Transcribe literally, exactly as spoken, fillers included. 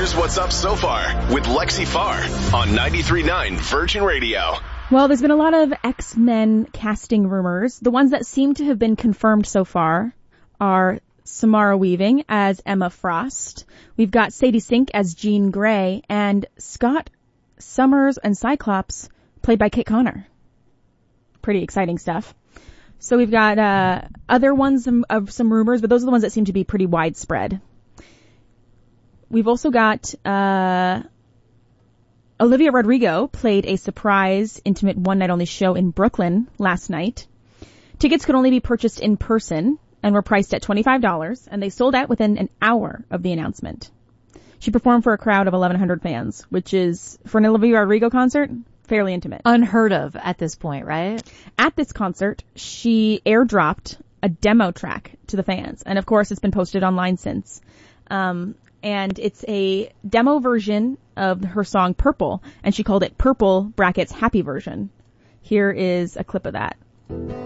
Here's what's up so far with Lexi Farr on ninety-three point nine Virgin Radio. Well, there's been a lot of X-Men casting rumors. The ones that seem to have been confirmed so far are Samara Weaving as Emma Frost. We've got Sadie Sink as Jean Grey, and Scott Summers and Cyclops played by Kit Connor. Pretty exciting stuff. So we've got uh, other ones of some rumors, but those are the ones that seem to be pretty widespread. We've also got uh, Olivia Rodrigo played a surprise, intimate one-night-only show in Brooklyn last night. Tickets could only be purchased in person and were priced at twenty-five dollars, and they sold out within an hour of the announcement. She performed for a crowd of eleven hundred fans, which is, for an Olivia Rodrigo concert, fairly intimate. Unheard of at this point, right? At this concert, she airdropped a demo track to the fans, and of course it's been posted online since. Um, and it's a demo version of her song Purple, and she called it Purple brackets happy version. Here is a clip of that.